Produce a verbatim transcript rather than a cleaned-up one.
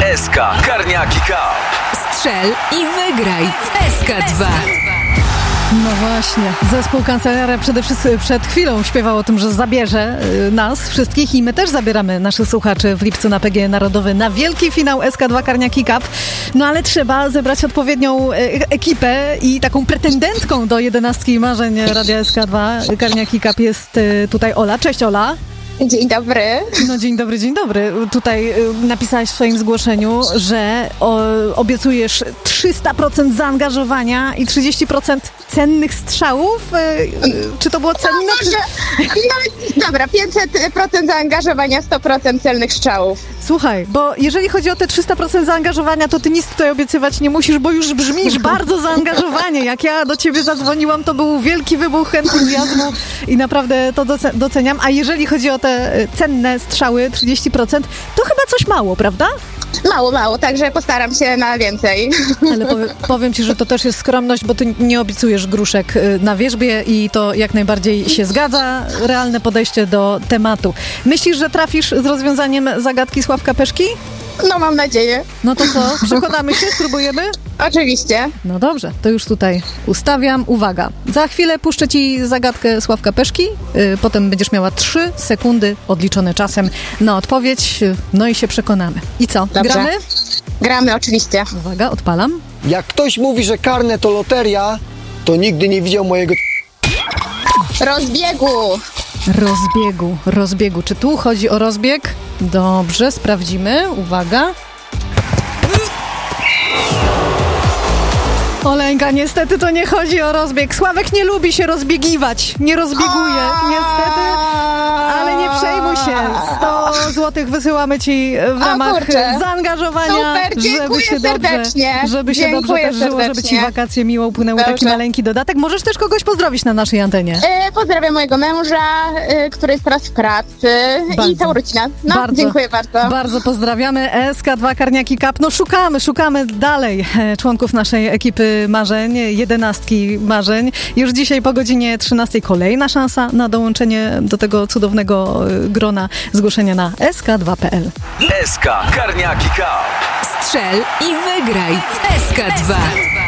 S K Karniaki Cup. Strzel i wygraj w S K dwa. No właśnie, zespół Kancelaria przede wszystkim przed chwilą śpiewał o tym, że zabierze nas wszystkich i my też zabieramy naszych słuchaczy w lipcu na P G E Narodowy na wielki finał S K dwa Karniaki Cup. No ale trzeba zebrać odpowiednią ekipę i taką pretendentką do jedenastki marzeń Radia S K dwa Karniaki Cup jest tutaj Ola. Cześć Ola. Dzień dobry. No dzień dobry, dzień dobry. Tutaj y, napisałaś w swoim zgłoszeniu, że o, obiecujesz trzysta procent zaangażowania i trzydzieści procent cennych strzałów. Y, y, czy to było cenne? No, może, no dobra, pięćset procent zaangażowania, sto procent celnych strzałów. Słuchaj, bo jeżeli chodzi o te trzysta procent zaangażowania, to ty nic tutaj obiecywać nie musisz, bo już brzmisz bardzo zaangażowanie. Jak ja do ciebie zadzwoniłam, to był wielki wybuch entuzjazmu i naprawdę to doce- doceniam. A jeżeli chodzi o te cenne strzały, trzydzieści procent, to chyba coś mało, prawda? Mało, mało, także postaram się na więcej. Ale powie, powiem ci, że to też jest skromność, bo ty nie obiecujesz gruszek na wierzbie i to jak najbardziej się zgadza. Realne podejście do tematu. Myślisz, że trafisz z rozwiązaniem zagadki Sławka Peszki? No mam nadzieję. No to co? Przekonamy się? Spróbujemy? Oczywiście. No dobrze, to już tutaj ustawiam. Uwaga, za chwilę puszczę ci zagadkę Sławka Peszki, yy, potem będziesz miała trzy sekundy odliczone czasem na odpowiedź, no i się przekonamy. I co? Dobrze. Gramy? Gramy, oczywiście. Uwaga, odpalam. Jak ktoś mówi, że karne to loteria, to nigdy nie widział mojego... Rozbiegu. Rozbiegu, rozbiegu. Czy tu chodzi o rozbieg? Dobrze, sprawdzimy. Uwaga. Oleńka, niestety to nie chodzi o rozbieg. Sławek nie lubi się rozbiegiwać. Nie rozbieguje, niestety. Ale nie przejmuj się. sto złotych wysyłamy ci w ramach kurczę. zaangażowania, Super, żeby się dobrze, serdecznie. żeby się Dziękuję dobrze też żyło, żeby serdecznie. ci wakacje miło upłynęły. Dobrze. Taki maleńki dodatek. Możesz też kogoś pozdrowić na naszej antenie. E, pozdrawiam mojego męża, e, który jest teraz w pracy Bardzo. i całą rodzinę. No, Bardzo, dziękuję bardzo. Bardzo pozdrawiamy. S K dwa Karniaki Cup. No szukamy, szukamy dalej e, członków naszej ekipy marzeń, jedenastki marzeń. Już dzisiaj po godzinie trzynastej kolejna szansa na dołączenie do tego cudownego e, grona zgłoszenia na S K dwa kropka p l. S K Karniaki Cup. Strzel i wygraj w S K dwa.